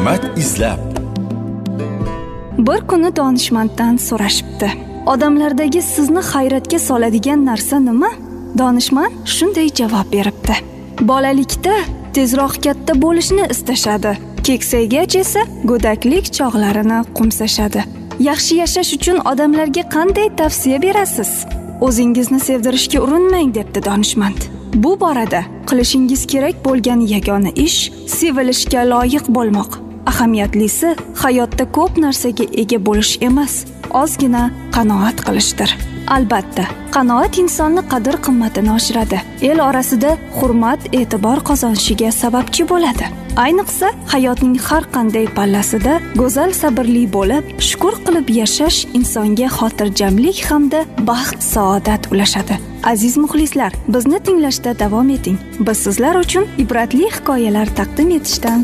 hikmat izlab. Bir kuni donishmanddan so'rashibdi: odamlardagi sizni hayratga soladigan narsa nima? Donishmand shunday javob beribdi: bolalikda tezroq katta bo'lishni istashadi, keksaygacha esa go'daklik chog'larini qo'msashadi. Yaxshi yashash uchun odamlarga qanday tavsiya berasiz? O'zingizni sevdirishga urinmang, debdi donishmand. Bu borada qilishingiz kerak bo'lgan yagona ish sevilishga loyiq bo'lmoq. Ahamiyatlisi hayotda ko'p narsaga ega bo'lish emas, ozgina qanoat qilishdir. Albatta, qanoat insonni qadr-qimmatini oshiradi. El orasida hurmat, e'tibor qozonishiga sababchi bo'ladi. Ayniqsa, hayotning har qanday pallasida go'zal sabrli bo'lib, shukr qilib yashash insonga xotirjamlik hamda baxt, saodat ulashadi. Aziz muxlislar, bizni tinglashda davom eting. Biz sizlar uchun ibratli hikoyalar taqdim etishdan